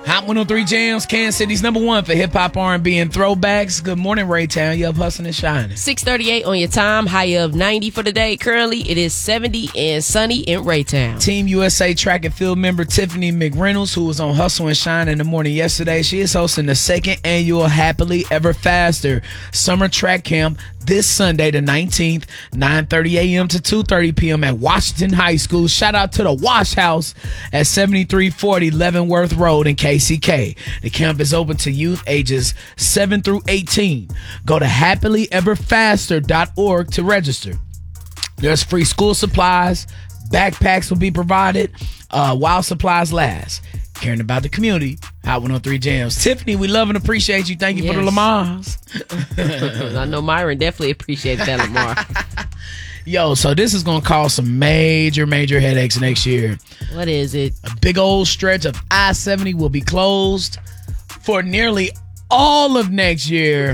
Hot 103 Jams, Kansas City's #1 for hip-hop, R&B, and throwbacks. Good morning, Raytown. You up hustling and shining. 6:38 on your time. High of 90 for the day. Currently, it is 70 and sunny in Raytown. Team USA track and field member Tiffany McReynolds, who was on Hustle and Shine in the morning yesterday, she is hosting the second annual Happily Ever Faster Summer Track Camp this Sunday, the 19th, 9:30 a.m. to 2:30 p.m. at Washington High School. Shout out to the Wash House at 7340 Leavenworth Road in KCK. The camp is open to youth ages 7 through 18. Go to happilyeverfaster.org to register. There's free school supplies. Backpacks will be provided while supplies last. Caring about the community. Hot 103 Jams. Tiffany, we love and appreciate you. Thank you for the Lamars. I know Myron definitely appreciates that, Lamar. Yo, so this is going to cause some major headaches next year. What is it? A big old stretch of I-70 will be closed for nearly all of next year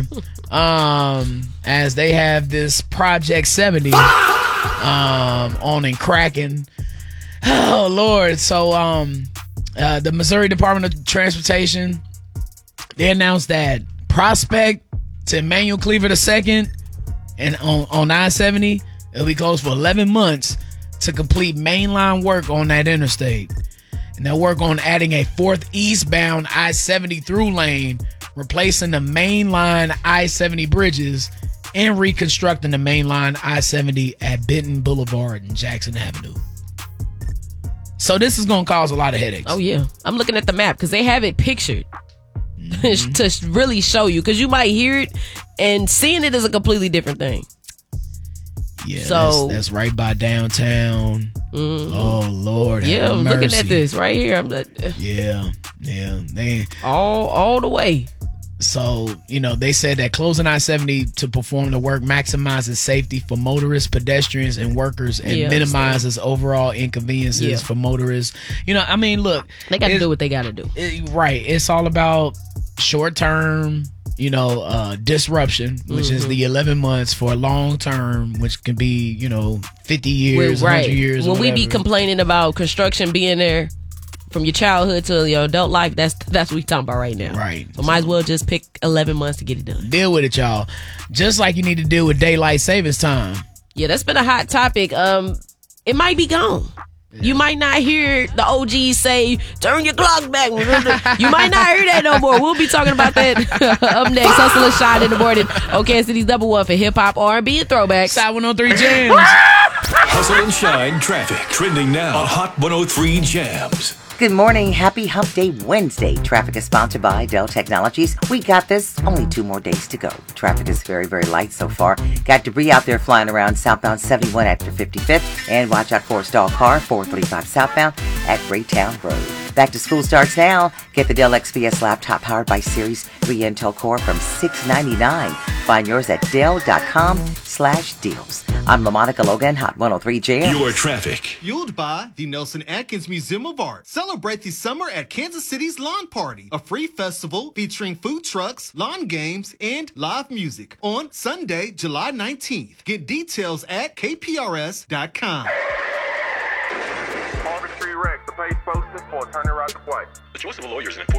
as they have this Project 70 on and cracking. Oh, Lord. So, the Missouri Department of Transportation, they announced that Prospect to Emmanuel Cleaver II and on I-70, it'll be closed for 11 months to complete mainline work on that interstate. And they'll work on adding a fourth eastbound I-70 through lane, replacing the mainline I-70 bridges, and reconstructing the mainline I-70 at Benton Boulevard and Jackson Avenue. So this is going to cause a lot of headaches. Oh, yeah. I'm looking at the map because they have it pictured to really show you, because you might hear it and seeing it is a completely different thing. Yeah, so that's right by downtown. Oh, Lord. Yeah, I'm mercy. looking at this right here. I'm like, yeah. They all the way. So, they said that closing I-70 to perform the work maximizes safety for motorists, pedestrians, and workers, and minimizes overall inconveniences for motorists. Look. They got to do what they got to do. Right. It's all about short-term, disruption, which is the 11 months, for long-term, which can be, 50 years, 100 years. When we be complaining about construction being there from your childhood to your adult life, that's what we talking about right now. Right. So might as well just pick 11 months to get it done. Deal with it, y'all. Just like you need to deal with daylight savings time. Yeah, that's been a hot topic. It might be gone. Yeah. You might not hear the OGs say, turn your clock back. You might not hear that no more. We'll be talking about that up next. Hustle and Shine in the morning. Okay, City's #1 for hip-hop, R&B, and throwbacks. Side 103 Jams. Hustle and Shine traffic. Trending now on Hot 103 Jams. Good morning. Happy Hump Day Wednesday. Traffic is sponsored by Dell Technologies. We got this. Only 2 more days to go. Traffic is very light so far. Got debris out there flying around southbound 71 after 55th. And watch out for a stalled car 435 southbound at Raytown Road. Back to school starts now. Get the Dell XPS laptop powered by Series 3 Intel Core from $699. Find yours at Dell.com/deals. I'm LaMonica Logan, Hot 103 Jams. Your traffic. Fueled by the Nelson Atkins Museum of Art. Celebrate the summer at Kansas City's Lawn Party, a free festival featuring food trucks, lawn games, and live music on Sunday, July 19th. Get details at kprs.com. Harvard Street Rex, the page posted for attorney right to play. The choice of a lawyer is an